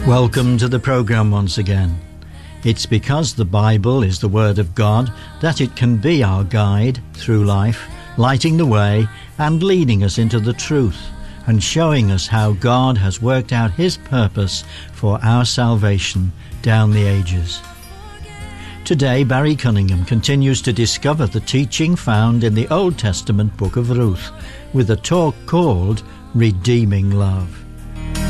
Welcome to the program once again. It's because the Bible is the Word of God that it can be our guide through life, lighting the way and leading us into the truth and showing us how God has worked out His purpose for our salvation down the ages. Today, Barry Cunningham continues to discover the teaching found in the Old Testament book of Ruth with a talk called Redeeming Love.